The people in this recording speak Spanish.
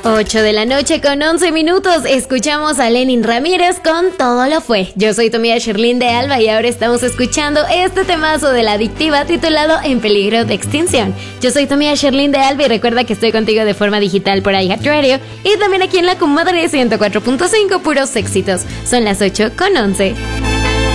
8 de la noche con 11 minutos, escuchamos a Lenin Ramírez con Todo lo fue. Yo soy tu amiga Sherlyn de Alba y ahora estamos escuchando este temazo de La Adictiva titulado En peligro de extinción. Yo soy tu amiga Sherlyn de Alba y recuerda que estoy contigo de forma digital por iHeartRadio y también aquí en la Comadre 104.5, puros éxitos. Son las 8 con 11.